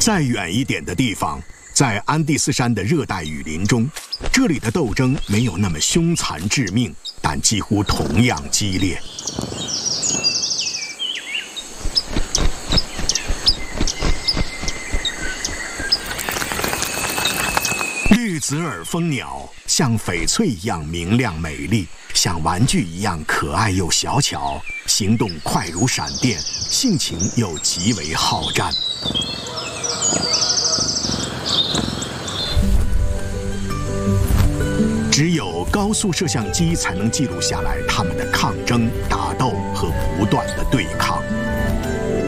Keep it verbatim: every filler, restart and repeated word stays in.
再远一点的地方，在安第斯山的热带雨林中，这里的斗争没有那么凶残致命，但几乎同样激烈。绿紫耳蜂鸟像翡翠一样明亮美丽，像玩具一样可爱又小巧，行动快如闪电，性情又极为好战。只有高速摄像机才能记录下来它们的抗争、打斗和不断的对抗。